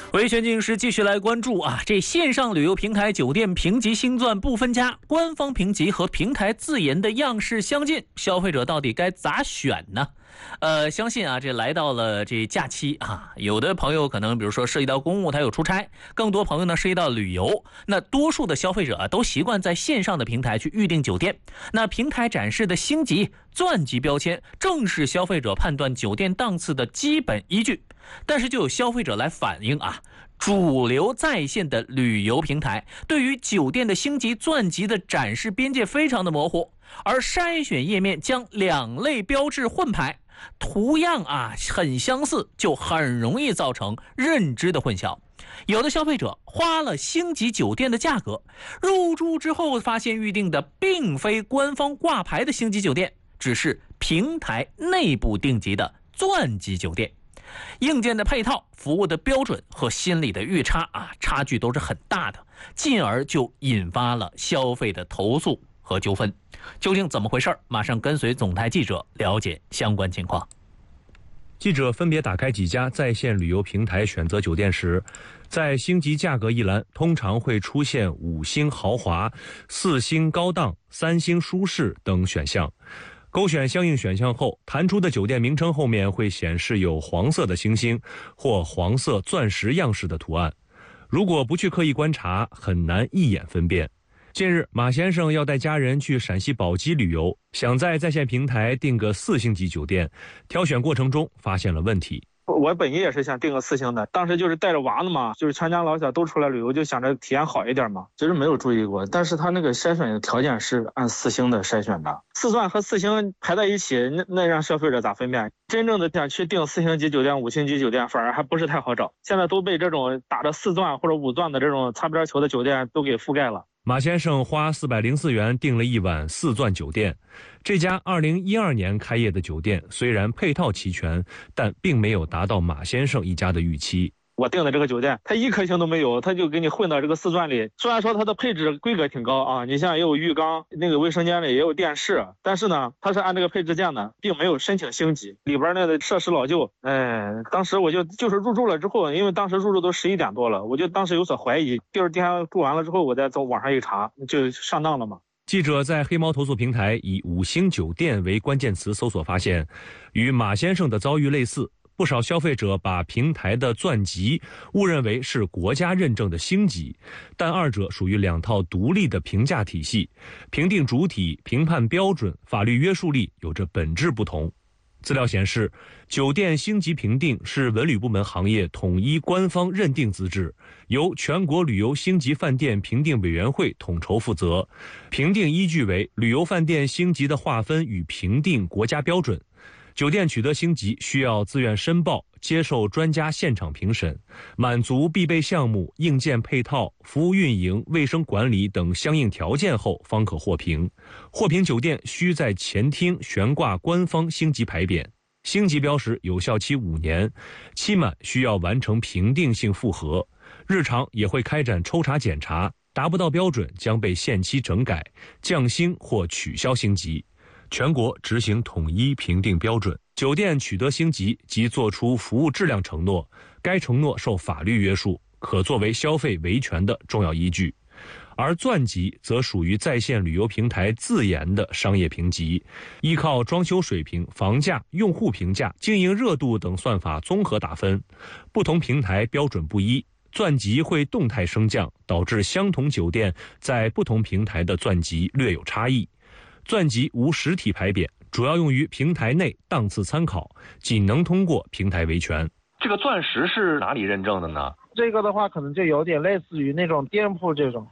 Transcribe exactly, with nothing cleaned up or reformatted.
维权经师继续来关注啊，这线上旅游平台酒店评级星钻不分家，官方评级和平台自研的样式相近，消费者到底该咋选呢？呃，相信啊，这来到了这假期啊，有的朋友可能比如说涉及到公务，他有出差；更多朋友呢涉及到旅游。那多数的消费者啊，都习惯在线上的平台去预订酒店。那平台展示的星级、钻级标签，正是消费者判断酒店档次的基本依据。但是就有消费者来反映啊，主流在线的旅游平台对于酒店的星级、钻级的展示边界非常的模糊，而筛选页面将两类标志混排，图样啊很相似，就很容易造成认知的混淆。有的消费者花了星级酒店的价格，入住之后发现预定的并非官方挂牌的星级酒店，只是平台内部定级的钻级酒店。硬件的配套、服务的标准和心理的预差啊，差距都是很大的，进而就引发了消费的投诉和纠纷。究竟怎么回事？马上跟随总台记者了解相关情况。 记者分别打开几家在线旅游平台选择酒店时，在星级价格一栏通常会出现五星豪华、四星高档、三星舒适等选项。勾选相应选项后，弹出的酒店名称后面会显示有黄色的星星或黄色钻石样式的图案。如果不去刻意观察，很难一眼分辨。近日，马先生要带家人去陕西宝鸡旅游，想在在线平台订个四星级酒店，挑选过程中发现了问题。 我本意也是想订个四星的，当时就是带着娃子嘛，就是全家老小都出来旅游，就想着体验好一点嘛。其实没有注意过，但是他那个筛选的条件是按四星的筛选的，四钻和四星排在一起，那那让消费者咋分辨？真正的想去订四星级酒店、五星级酒店，反而还不是太好找。现在都被这种打着四钻或者五钻的这种擦边球的酒店都给覆盖了。 马先生花四百零四元订了一晚四钻酒店。这家二零一二年开业的酒店虽然配套齐全，但并没有达到马先生一家的预期。 我订的这个酒店，它一颗星都没有，它就给你混到这个四钻里。虽然说它的配置规格挺高啊，你像也有浴缸，那个卫生间里也有电视，但是呢，它是按这个配置建的，并没有申请星级。里边那个设施老旧，哎，当时我就就是入住了之后，因为当时入住都十一点多了，我就当时有所怀疑。第二天住完了之后，我再从网上一查，就上当了嘛。 记者在黑猫投诉平台以五星酒店为关键词搜索发现，与马先生的遭遇类似。不少消费者把平台的钻级误认为是国家认证的星级，但二者属于两套独立的评价体系，评定主体、评判标准、法律约束力有着本质不同。资料显示，酒店星级评定是文旅部门行业统一官方认定资质，由全国旅游星级饭店评定委员会统筹负责，评定依据为旅游饭店星级的划分与评定国家标准。酒店取得星级需要自愿申报，接受专家现场评审，满足必备项目、硬件配套、服务运营、卫生管理等相应条件后方可获评。获评酒店需在前厅悬挂官方星级牌匾，星级标识有效期五年，期满需要完成评定性复核，日常也会开展抽查检查，达不到标准将被限期整改、降星或取消星级。全国执行统一评定标准，酒店取得星级即作出服务质量承诺，该承诺受法律约束，可作为消费维权的重要依据。而钻级则属于在线旅游平台自研的商业评级，依靠装修水平、房价、用户评价、经营热度等算法综合打分，不同平台标准不一，钻级会动态升降，导致相同酒店在不同平台的钻级略有差异。钻级无实体牌匾，主要用于平台内档次参考，仅能通过平台维权。 这个钻石是哪里认证的呢？ 这个的话，可能就有点类似于那种店铺这种。